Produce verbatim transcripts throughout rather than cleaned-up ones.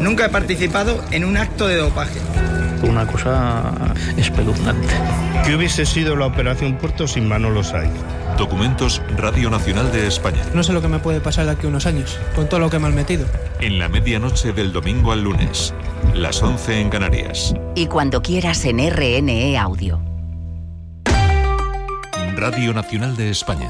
Nunca he participado en un acto de dopaje. Una cosa espeluznante. ¿Qué hubiese sido la Operación Puerto sin Manolo Saiz? Documentos Radio Nacional de España. No sé lo que me puede pasar de aquí a unos años, con todo lo que me han metido. En la medianoche del domingo al lunes, las once en Canarias. Y cuando quieras en R N E Audio. Radio Nacional de España.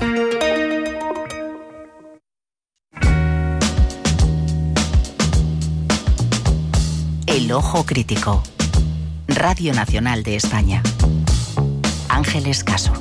El Ojo Crítico. Radio Nacional de España. Ángeles Caso.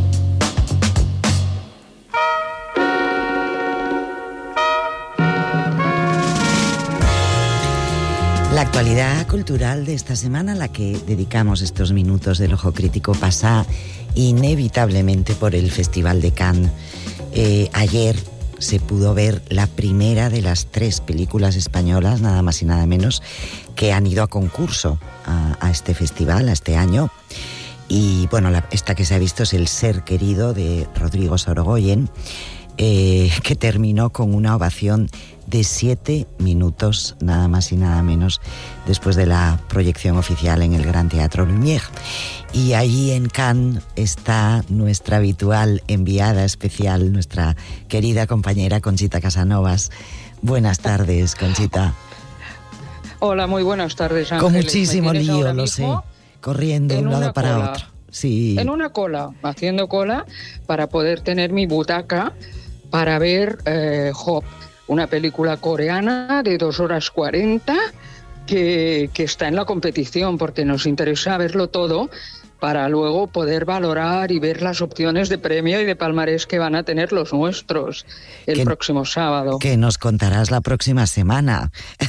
La actualidad cultural de esta semana, a la que dedicamos estos minutos del Ojo Crítico, pasa inevitablemente por el Festival de Cannes. Eh, ayer se pudo ver la primera de las tres películas españolas, nada más y nada menos, que han ido a concurso a, a este festival, a este año. Y bueno, la, esta que se ha visto es El Ser Querido, de Rodrigo Sorogoyen, eh, que terminó con una ovación de siete minutos, nada más y nada menos, después de la proyección oficial en el Gran Teatro Lumière. Y allí en Cannes está nuestra habitual enviada especial, nuestra querida compañera Conchita Casanovas. Buenas tardes, Conchita. Hola, muy buenas tardes, Ángeles. Con muchísimo lío, lo sé, corriendo de un lado para cola, otro. Sí. En una cola, haciendo cola para poder tener mi butaca para ver eh, Hop, una película coreana de dos horas cuarenta que, que está en la competición, porque nos interesa verlo todo para luego poder valorar y ver las opciones de premio y de palmarés que van a tener los nuestros el que, próximo sábado. Que nos contarás la próxima semana.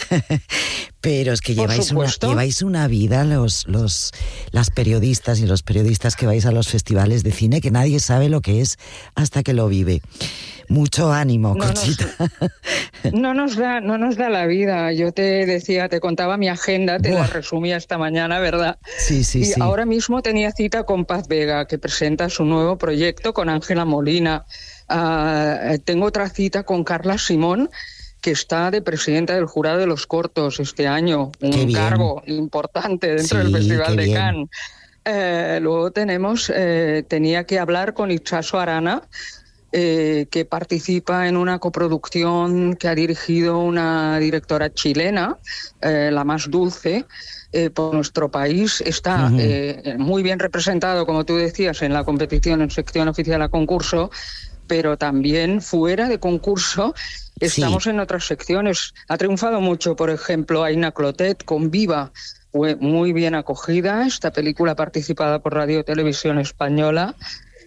Pero es que lleváis una, lleváis una vida los, los, las periodistas y los periodistas que vais a los festivales de cine, que nadie sabe lo que es hasta que lo vive. Mucho ánimo, no Conchita. Nos, no, nos da, no nos da la vida. Yo te decía, te contaba mi agenda, te Buah. la resumía esta mañana, ¿verdad? Sí, sí, y sí. ahora mismo tenía cita con Paz Vega, que presenta su nuevo proyecto con Ángela Molina. Uh, tengo otra cita con Carla Simón, que está de presidenta del jurado de los cortos este año, un cargo importante dentro sí, del Festival de Cannes. Eh, luego tenemos, eh, tenía que hablar con Itxaso Arana, eh, que participa en una coproducción que ha dirigido una directora chilena, eh, La Más Dulce, eh, por nuestro país. Está uh-huh. eh, muy bien representado, como tú decías, en la competición en sección oficial a concurso, pero también fuera de concurso estamos sí. en otras secciones. Ha triunfado mucho, por ejemplo, Aina Clotet con Viva. Fue muy bien acogida esta película participada por Radio Televisión Española.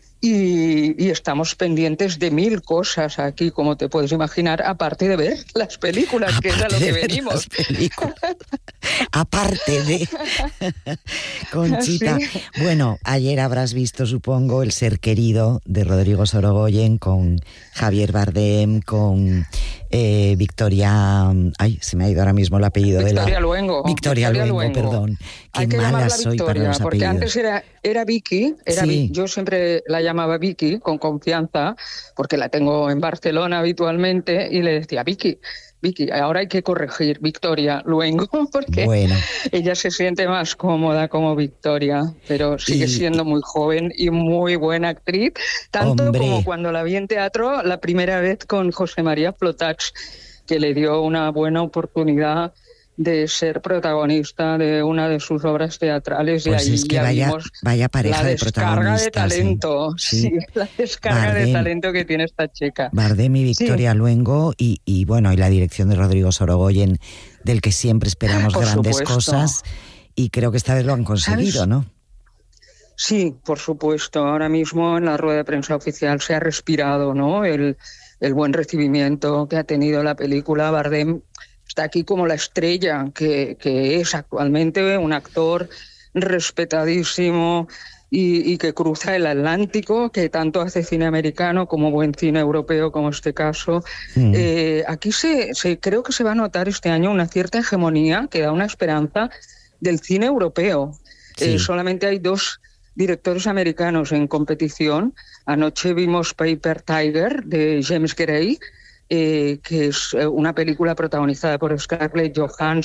Y, y estamos pendientes de mil cosas aquí, como te puedes imaginar, aparte de ver las películas, aparte que es a lo que venimos. Aparte de... Conchita. Sí. Bueno, ayer habrás visto, supongo, El Ser Querido, de Rodrigo Sorogoyen, con Javier Bardem, con eh, Victoria... Ay, se me ha ido ahora mismo el apellido Victoria de la... Luengo. Victoria, Victoria Luengo, Luengo, perdón. Qué Hay que mala soy Victoria, para los porque apellidos. Antes era, era Vicky, era sí. Vicky, yo siempre la llamaba Vicky, con confianza, porque la tengo en Barcelona habitualmente, y le decía, Vicky, Vicky, ahora hay que corregir, Victoria Luengo, porque bueno. ella se siente más cómoda como Victoria, pero sigue y... siendo muy joven y muy buena actriz, tanto Hombre. como cuando la vi en teatro la primera vez con José María Flotats, que le dio una buena oportunidad de ser protagonista de una de sus obras teatrales. Pues y ahí es que ya vaya, vimos vaya pareja la de protagonistas. descarga de talento, sí, sí la descarga Bardem, de talento que tiene esta chica. Bardem y Victoria sí. Luengo y, y bueno, y la dirección de Rodrigo Sorogoyen, del que siempre esperamos por grandes supuesto. cosas, y creo que esta vez lo han conseguido, ¿Sabes? ¿no? Sí, por supuesto. Ahora mismo en la rueda de prensa oficial se ha respirado, ¿no? El, el buen recibimiento que ha tenido la película. Bardem está aquí como la estrella que, que es actualmente, un actor respetadísimo y, y que cruza el Atlántico, que tanto hace cine americano como buen cine europeo, como este caso. Mm. Eh, aquí se, se creo que se va a notar este año una cierta hegemonía que da una esperanza del cine europeo. Sí. Eh, solamente hay dos directores americanos en competición. Anoche vimos Paper Tiger de James Gray, Eh, que es una película protagonizada por Scarlett Johansson